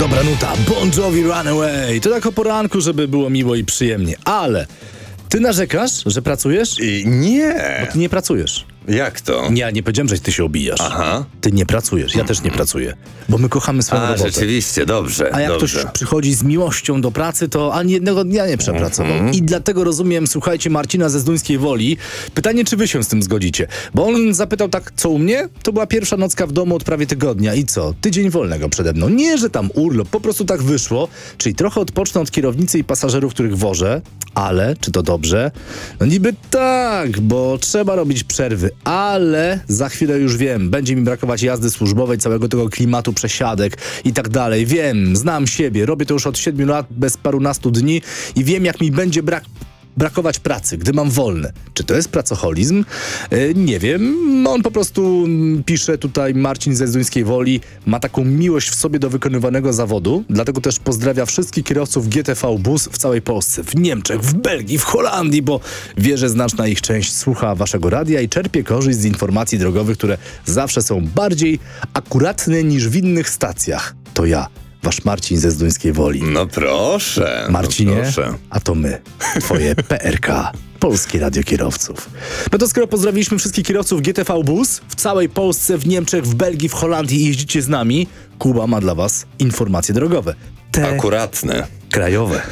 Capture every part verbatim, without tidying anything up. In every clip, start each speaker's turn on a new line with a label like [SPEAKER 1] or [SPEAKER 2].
[SPEAKER 1] Dobra nuta, Bon Jovi Runaway. To tak o poranku, żeby było miło i przyjemnie. Ale ty narzekasz, że pracujesz?
[SPEAKER 2] I nie.
[SPEAKER 1] Bo ty nie pracujesz.
[SPEAKER 2] Jak to?
[SPEAKER 1] Ja nie powiedziałem, że ty się obijasz.
[SPEAKER 2] Aha.
[SPEAKER 1] Ty nie pracujesz, ja też nie pracuję. Bo my kochamy swoją
[SPEAKER 2] A,
[SPEAKER 1] robotę.
[SPEAKER 2] rzeczywiście, dobrze,
[SPEAKER 1] A jak
[SPEAKER 2] dobrze.
[SPEAKER 1] ktoś przychodzi z miłością do pracy, to ani jednego dnia nie przepracował.
[SPEAKER 2] Mhm.
[SPEAKER 1] I dlatego rozumiem, słuchajcie, Marcina ze Zduńskiej Woli. Pytanie, czy wy się z tym zgodzicie? Bo on zapytał tak, co u mnie? To była pierwsza nocka w domu od prawie tygodnia. I co? Tydzień wolnego przede mną. Nie, że tam urlop, po prostu tak wyszło. Czyli trochę odpocznę od kierownicy i pasażerów, których wożę. Ale, czy to dobrze? No niby tak, bo trzeba robić przerwy. Ale za chwilę już wiem, będzie mi brakować jazdy służbowej, całego tego klimatu przesiadek i tak dalej. Wiem, znam siebie, robię to już od siedmiu lat bez parunastu dni i wiem, jak mi będzie brak... brakować pracy, gdy mam wolne. Czy to jest pracoholizm? Yy, nie wiem. On po prostu mm, pisze tutaj, Marcin ze Zduńskiej Woli ma taką miłość w sobie do wykonywanego zawodu, dlatego też pozdrawia wszystkich kierowców G T V Bus w całej Polsce, w Niemczech, w Belgii, w Holandii, bo wie, że znaczna ich część słucha waszego radia i czerpie korzyść z informacji drogowych, które zawsze są bardziej akuratne niż w innych stacjach. To ja, wasz Marcin ze Zduńskiej Woli.
[SPEAKER 2] No proszę.
[SPEAKER 1] Marcinie,
[SPEAKER 2] no proszę.
[SPEAKER 1] a to my, twoje P R K, Polskie Radio Kierowców. No to skoro pozdrawiliśmy wszystkich kierowców G T V Bus w całej Polsce, w Niemczech, w Belgii, w Holandii i jeździcie z nami, Kuba ma dla was informacje drogowe. Te
[SPEAKER 2] Akuratne.
[SPEAKER 1] krajowe.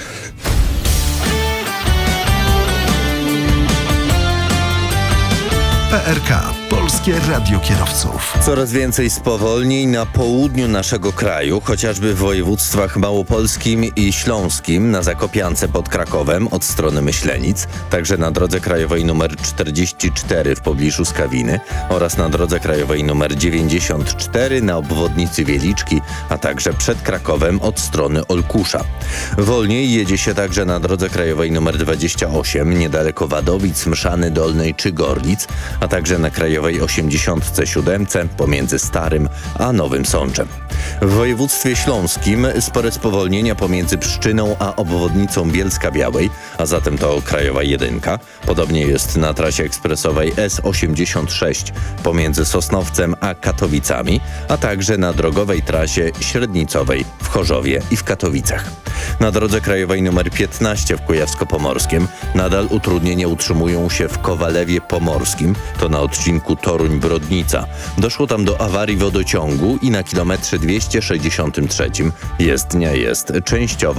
[SPEAKER 3] P R K, Polskie Radio Kierowców.
[SPEAKER 2] Coraz więcej spowolnień na południu naszego kraju, chociażby w województwach małopolskim i śląskim, na Zakopiance pod Krakowem od strony Myślenic, także na drodze krajowej nr czterdzieści cztery w pobliżu Skawiny oraz na drodze krajowej nr dziewięćdziesiąt cztery na obwodnicy Wieliczki, a także przed Krakowem od strony Olkusza. Wolniej jedzie się także na drodze krajowej nr dwadzieścia osiem niedaleko Wadowic, Mszany Dolnej czy Gorlic, a także na krajowej osiemdziesiąt siedem pomiędzy Starym a Nowym Sączem. W województwie śląskim spore spowolnienia pomiędzy Pszczyną a obwodnicą Bielska-Białej, a zatem to krajowa jedynka. Podobnie jest na trasie ekspresowej S osiemdziesiąt sześć pomiędzy Sosnowcem a Katowicami, a także na drogowej trasie średnicowej w Chorzowie i w Katowicach. Na drodze krajowej nr piętnaście w Kujawsko-Pomorskiem nadal utrudnienia utrzymują się w Kowalewie Pomorskim, to na odcinku Toruń-Brodnica. Doszło tam do awarii wodociągu i na kilometrze dwieście sześćdziesiątym trzecim jezdnia jest częściowo